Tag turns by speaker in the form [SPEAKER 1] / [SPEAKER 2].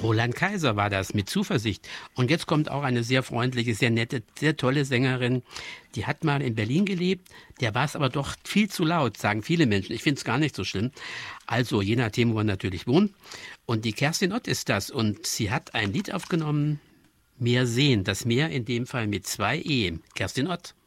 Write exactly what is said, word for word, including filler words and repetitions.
[SPEAKER 1] Roland Kaiser war das, mit Zuversicht. Und jetzt kommt auch eine sehr freundliche, sehr nette, sehr tolle Sängerin. Die hat mal in Berlin gelebt. Der war es aber doch viel zu laut, sagen viele Menschen. Ich finde es gar nicht so schlimm. Also, je nachdem, wo man natürlich wohnt. Und die Kerstin Ott ist das. Und sie hat ein Lied aufgenommen, Meer sehen. Das Meer in dem Fall mit zwei E. Kerstin Ott.